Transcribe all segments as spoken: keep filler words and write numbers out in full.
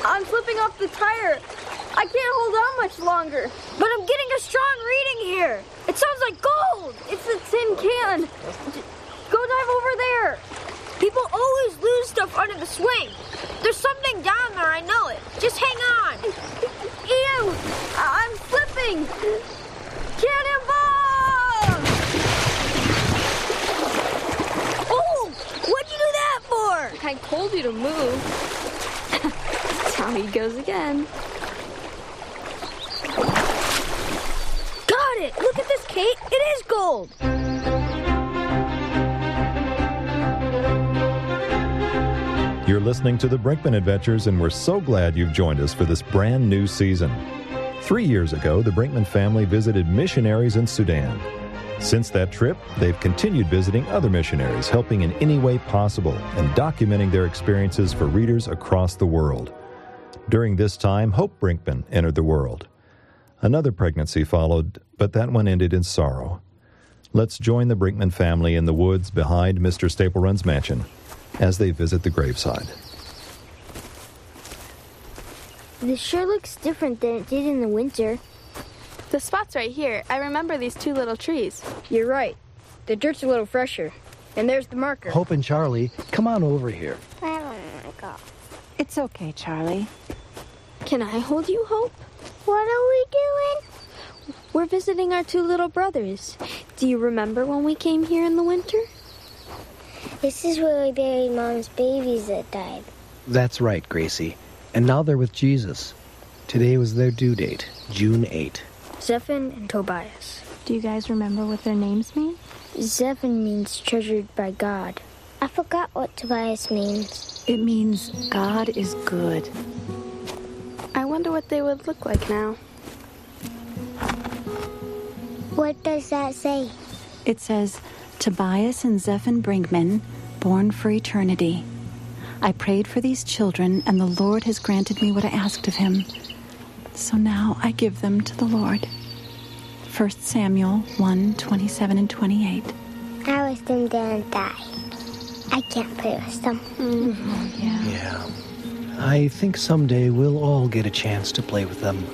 I'm flipping off the tire. I can't hold on much longer. But I'm getting a strong reading here. It sounds like gold. It's a tin can. Go dive over there. People always lose stuff under the swing. There's something down there, I know it. Just hang on. Ew, I'm slipping. Cannonball! Oh, what'd you do that for? I told you to move. That's how he goes again. Got it! Look at this, Kate. It is gold. You're listening to the Brinkman Adventures, and we're so glad you've joined us for this brand new season. Three years ago, the Brinkman family visited missionaries in Sudan. Since that trip, they've continued visiting other missionaries, helping in any way possible, and documenting their experiences for readers across the world. During this time, Hope Brinkman entered the world. Another pregnancy followed, but that one ended in sorrow. Let's join the Brinkman family in the woods behind Mister Staplerun's mansion as they visit the graveside. This sure looks different than it did in the winter. The spot's right here. I remember these two little trees. You're right. The dirt's a little fresher. And there's the marker. Hope and Charlie, come on over here. I don't want to go. It's okay, Charlie. Can I hold you, Hope? What are we doing? We're visiting our two little brothers. Do you remember when we came here in the winter? This is where we buried Mom's babies that died. That's right, Gracie. And now they're with Jesus. Today was their due date, June eighth. Zephan and Tobias. Do you guys remember what their names mean? Zephan means treasured by God. I forgot what Tobias means. It means God is good. I wonder what they would look like now. What does that say? It says, Tobias and Zephan Brinkman, born for eternity. I prayed for these children, and the Lord has granted me what I asked of him. So now I give them to the Lord. First Samuel one, twenty-seven and twenty-eight. I wish them didn't die. I can't play with them. Mm-hmm. Yeah. Yeah. I think someday we'll all get a chance to play with them.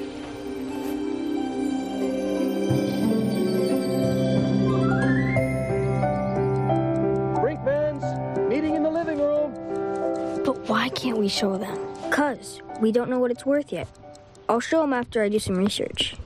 Brinkmans, meeting in the living room. But why can't we show them? Because we don't know what it's worth yet. I'll show them after I do some research.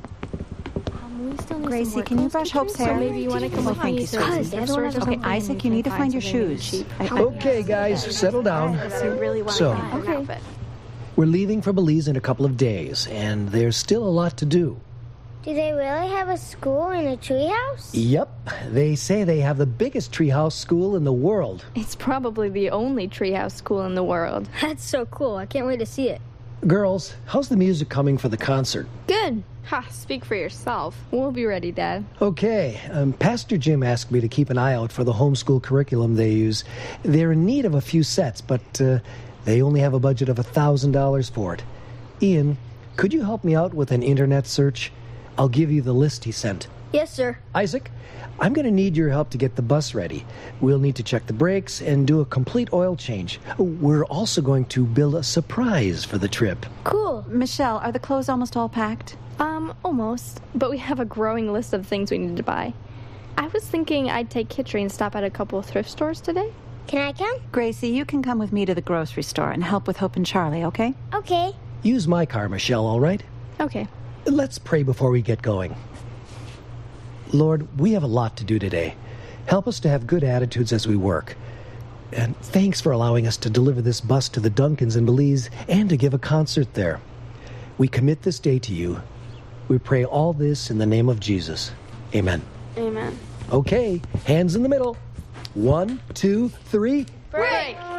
Gracie, can you brush Hope's hair? So maybe you want to come Oh, with thank me. you, So Susie. it's their source or Okay, something, Isaac, you can need to find your something really shoes. cheap. I- I- Okay, guys, settle down. Unless you really want So- to buy an Okay. outfit. We're leaving for Belize in a couple of days, and there's still a lot to do. Do they really have a school in a treehouse? Yep, they say they have the biggest treehouse school in the world. It's probably the only treehouse school in the world. That's so cool. I can't wait to see it. Girls, how's the music coming for the concert? Good. Ha, speak for yourself. We'll be ready, Dad. Okay, um, Pastor Jim asked me to keep an eye out for the homeschool curriculum they use. They're in need of a few sets, but uh, they only have a budget of one thousand dollars for it. Ian, could you help me out with an internet search? I'll give you the list he sent. Yes, sir. Isaac, I'm going to need your help to get the bus ready. We'll need to check the brakes and do a complete oil change. We're also going to build a surprise for the trip. Cool. Michelle, are the clothes almost all packed? Um, almost. But we have a growing list of things we need to buy. I was thinking I'd take Kitri and stop at a couple of thrift stores today. Can I come? Gracie, you can come with me to the grocery store and help with Hope and Charlie, okay? Okay. Use my car, Michelle, all right? Okay. Let's pray before we get going. Lord, we have a lot to do today. Help us to have good attitudes as we work. And thanks for allowing us to deliver this bus to the Duncans in Belize and to give a concert there. We commit this day to you. We pray all this in the name of Jesus. Amen. Amen. Okay, hands in the middle. One, two, three. Break!